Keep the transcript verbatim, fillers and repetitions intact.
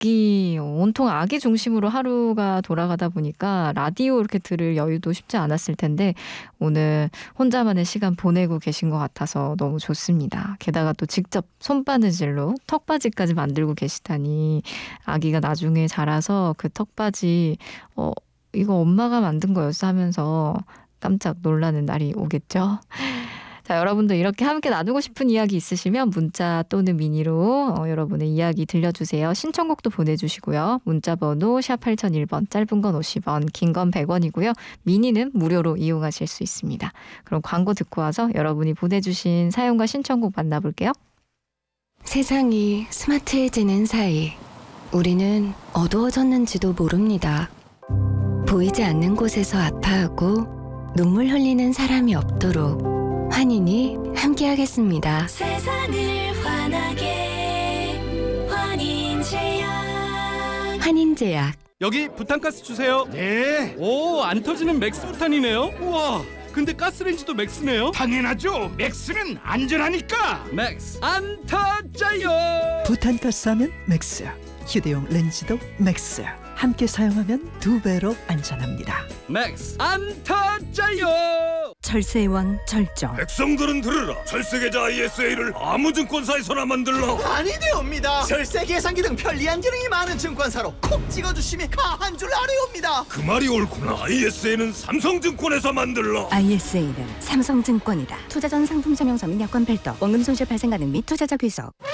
아기 온통 아기 중심으로 하루가 돌아가다 보니까 라디오 이렇게 들을 여유도 쉽지 않았을 텐데 오늘 혼자만의 시간 보내고 계신 것 같아서 너무 좋습니다. 게다가 또 직접 손바느질로 턱받이까지 만들고 계시다니 아기가 나중에 자라서 그 턱받이 어 이거 엄마가 만든 거였어 하면서 깜짝 놀라는 날이 오겠죠. 자, 여러분도 이렇게 함께 나누고 싶은 이야기 있으시면 문자 또는 미니로 어, 여러분의 이야기 들려주세요. 신청곡도 보내주시고요. 문자번호 샵 팔공공일 번, 짧은 건 오십 원, 긴 건 백 원이고요. 미니는 무료로 이용하실 수 있습니다. 그럼 광고 듣고 와서 여러분이 보내주신 사연과 신청곡 만나볼게요. 세상이 스마트해지는 사이 우리는 어두워졌는지도 모릅니다. 보이지 않는 곳에서 아파하고 눈물 흘리는 사람이 없도록 환인이 함께하겠습니다. 세상을 환하게 환인제약. 환인제약. 여기 부탄가스 주세요. 네, 오, 안 터지는 맥스 부탄이네요. 우와, 근데 가스레인지도 맥스네요. 당연하죠. 맥스는 안전하니까. 맥스 안 터져요. 부탄가스 하면 맥스, 휴대용 렌즈도 맥스. 함께 사용하면 두 배로 안전합니다. 맥스 안 터져요. 절세의 왕 절정. 백성들은 들으라. 절세계좌 아이에스에이를 아무 증권사에서나 만들라. 아니되옵니다. 절세 계산기 등 편리한 기능이 많은 증권사로 콕 찍어주시면 가한 줄 아래옵니다. 그 말이 옳구나. 아이에스에이는 삼성증권에서 만들라. 아이에스에이는 삼성증권이다. 투자 전 상품 설명서 및 약관 별도, 원금 손실 발생 가능 및 투자자 귀속.